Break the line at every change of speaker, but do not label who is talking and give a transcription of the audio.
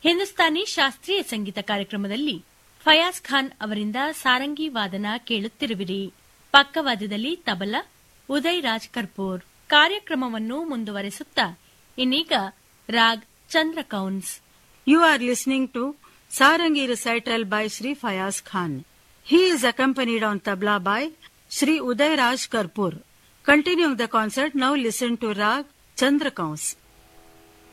ಹಿಂದೂಸ್ತಾನಿ ಶಾಸ್ತ್ರೀಯ ಸಂಗೀತ ಕಾರ್ಯಕ್ರಮದಲ್ಲಿ ಫಯಾಜ್ ಖಾನ್ ಅವರಿಂದ ಸಾರಂಗಿ ವಾದನ ಕೇಳುತ್ತಿರುವಿರಿ. ಪಕ್ಕವಾದ್ಯದಲ್ಲಿ ತಬಲಾ ಉದಯ್ ರಾಜ್ ಕರ್ಪೂರ್. ಕಾರ್ಯಕ್ರಮವನ್ನು ಮುಂದುವರೆಸುತ್ತಾ ಇನ್ನೀಗ raag ಚಂದ್ರಕೌನ್ಸ್.
You are listening to Sarangi recital by Sri Fayaz Khan. He is accompanied on tabla by Sri Uday Raj Karpur. Continuing the concert, now listen to Rag Chandrakauns.